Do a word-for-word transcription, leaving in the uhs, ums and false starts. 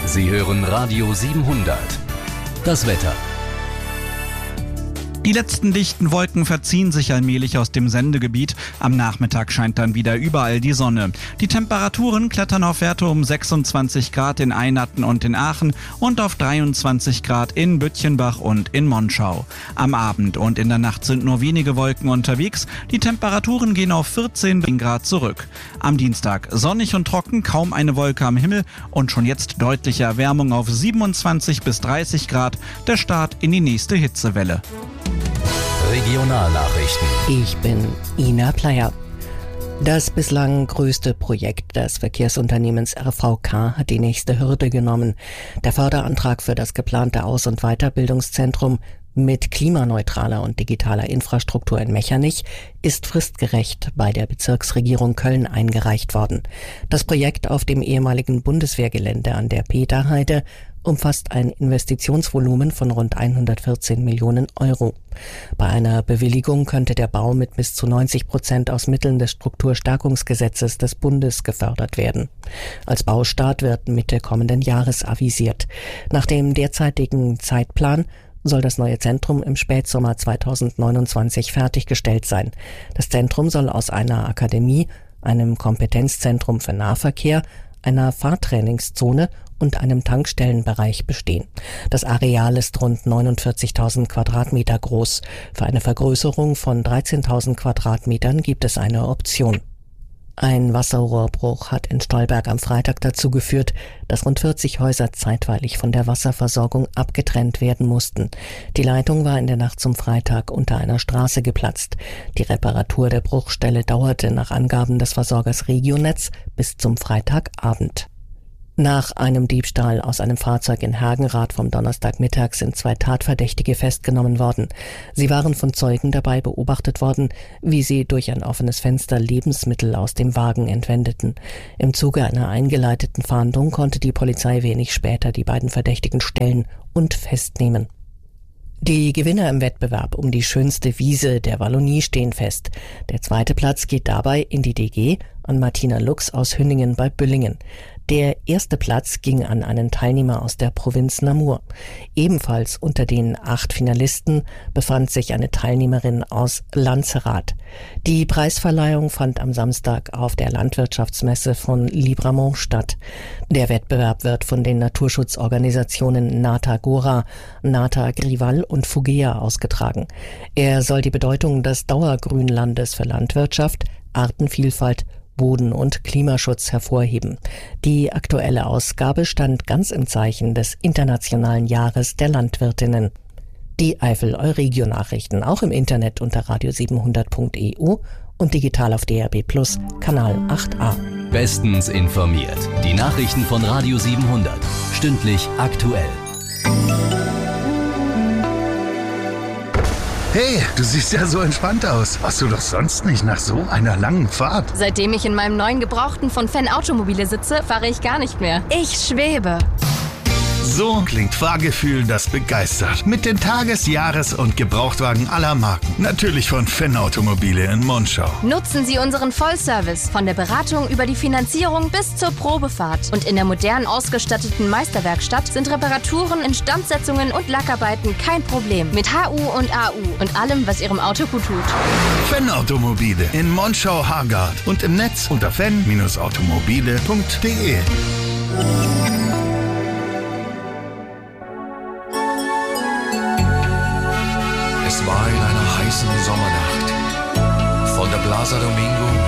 Sie hören Radio siebenhundert. Das Wetter. Die letzten dichten Wolken verziehen sich allmählich aus dem Sendegebiet. Am Nachmittag scheint dann wieder überall die Sonne. Die Temperaturen klettern auf Werte um sechsundzwanzig Grad in Einatten und in Aachen und auf dreiundzwanzig Grad in Bütchenbach und in Monschau. Am Abend und in der Nacht sind nur wenige Wolken unterwegs. Die Temperaturen gehen auf vierzehn Grad zurück. Am Dienstag sonnig und trocken, kaum eine Wolke am Himmel und schon jetzt deutliche Erwärmung auf siebenundzwanzig bis dreißig Grad. Der Start in die nächste Hitzewelle. Regionalnachrichten. Ich bin Ina Pleyer. Das bislang größte Projekt des Verkehrsunternehmens R V K hat die nächste Hürde genommen. Der Förderantrag für das geplante Aus- und Weiterbildungszentrum mit klimaneutraler und digitaler Infrastruktur in Mechernich ist fristgerecht bei der Bezirksregierung Köln eingereicht worden. Das Projekt auf dem ehemaligen Bundeswehrgelände an der Peterheide umfasst ein Investitionsvolumen von rund hundertvierzehn Millionen Euro. Bei einer Bewilligung könnte der Bau mit bis zu neunzig Prozent aus Mitteln des Strukturstärkungsgesetzes des Bundes gefördert werden. Als Baustart wird Mitte kommenden Jahres avisiert. Nach dem derzeitigen Zeitplan soll das neue Zentrum im Spätsommer zweitausendneunundzwanzig fertiggestellt sein. Das Zentrum soll aus einer Akademie, einem Kompetenzzentrum für Nahverkehr, einer Fahrtrainingszone und einem Tankstellenbereich bestehen. Das Areal ist rund neunundvierzigtausend Quadratmeter groß. Für eine Vergrößerung von dreizehntausend Quadratmetern gibt es eine Option. Ein Wasserrohrbruch hat in Stolberg am Freitag dazu geführt, dass rund vierzig Häuser zeitweilig von der Wasserversorgung abgetrennt werden mussten. Die Leitung war in der Nacht zum Freitag unter einer Straße geplatzt. Die Reparatur der Bruchstelle dauerte nach Angaben des Versorgers Regionetz bis zum Freitagabend. Nach einem Diebstahl aus einem Fahrzeug in Hergenrath vom Donnerstagmittag sind zwei Tatverdächtige festgenommen worden. Sie waren von Zeugen dabei beobachtet worden, wie sie durch ein offenes Fenster Lebensmittel aus dem Wagen entwendeten. Im Zuge einer eingeleiteten Fahndung konnte die Polizei wenig später die beiden Verdächtigen stellen und festnehmen. Die Gewinner im Wettbewerb um die schönste Wiese der Wallonie stehen fest. Der zweite Platz geht dabei in die D G an Martina Lux aus Hünningen bei Büllingen. Der erste Platz ging an einen Teilnehmer aus der Provinz Namur. Ebenfalls unter den acht Finalisten befand sich eine Teilnehmerin aus Lanzerath. Die Preisverleihung fand am Samstag auf der Landwirtschaftsmesse von Libramont statt. Der Wettbewerb wird von den Naturschutzorganisationen Nata Gora, Nata Grival und Fugea ausgetragen. Er soll die Bedeutung des Dauergrünlandes für Landwirtschaft, Artenvielfalt, Boden- und Klimaschutz hervorheben. Die aktuelle Ausgabe stand ganz im Zeichen des Internationalen Jahres der Landwirtinnen. Die Eifel-Euregio-Nachrichten auch im Internet unter radio siebenhundert punkt e u und digital auf D R B Plus, Kanal acht a. Bestens informiert. Die Nachrichten von Radio siebenhundert. Stündlich aktuell. Hey, du siehst ja so entspannt aus. Warst du doch sonst nicht nach so einer langen Fahrt? Seitdem ich in meinem neuen Gebrauchten von Fenn Automobile sitze, fahre ich gar nicht mehr. Ich schwebe. So klingt Fahrgefühl, das begeistert. Mit den Tages-, Jahres- und Gebrauchtwagen aller Marken. Natürlich von Fenn Automobile in Monschau. Nutzen Sie unseren Vollservice von der Beratung über die Finanzierung bis zur Probefahrt. Und in der modern ausgestatteten Meisterwerkstatt sind Reparaturen, Instandsetzungen und Lackarbeiten kein Problem. Mit H U und A U und allem, was Ihrem Auto gut tut. Fenn Automobile in Monschau-Hargard und im Netz unter fenn automobile punkt de. Es war in einer heißen Sommernacht. Von der Plaza Domingo